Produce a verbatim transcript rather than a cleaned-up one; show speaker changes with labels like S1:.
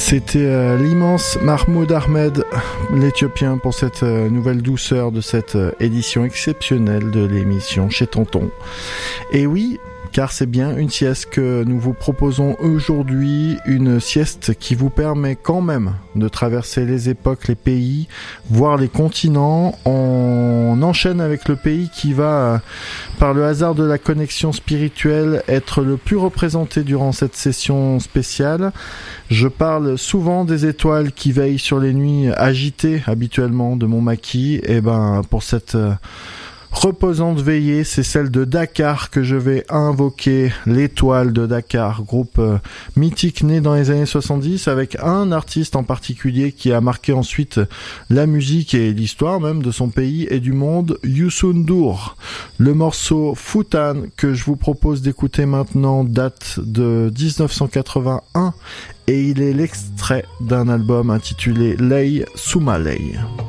S1: C'était euh, l'immense Mahmoud Ahmed, l'Éthiopien, pour cette euh, nouvelle douceur de cette euh, édition exceptionnelle de l'émission Chez Tonton. Et oui, car c'est bien une sieste que nous vous proposons aujourd'hui, une sieste qui vous permet quand même de traverser les époques, les pays, voir les continents. On enchaîne avec le pays qui va, par le hasard de la connexion spirituelle, être le plus représenté durant cette session spéciale. Je parle souvent des étoiles qui veillent sur les nuits agitées habituellement de mon maquis. Et ben, pour cette reposante veillée, c'est celle de Dakar que je vais invoquer, l'étoile de Dakar, groupe euh, mythique né dans les années soixante-dix avec un artiste en particulier qui a marqué ensuite la musique et l'histoire même de son pays et du monde, Youssou N'Dour. Le morceau Futan que je vous propose d'écouter maintenant date de dix-neuf cent quatre-vingt-un et il est l'extrait d'un album intitulé Lay Soumalay.